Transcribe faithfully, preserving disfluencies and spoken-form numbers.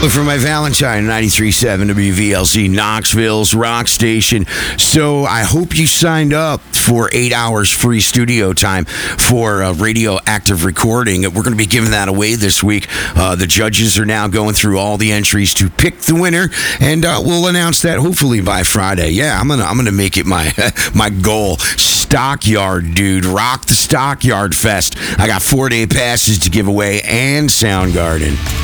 For my Valentine, ninety-three point seven W V L C, Knoxville's rock station. So I hope you signed up for eight hours free studio time for uh, radioactive recording. We're going to be giving that away this week. Uh, the judges are now going through all the entries to pick the winner, and uh, we'll announce that hopefully by Friday. Yeah, I'm gonna I'm gonna make it my my goal. Stockyard, dude, rock the Stockyard Fest. I got four day passes to give away and Soundgarden.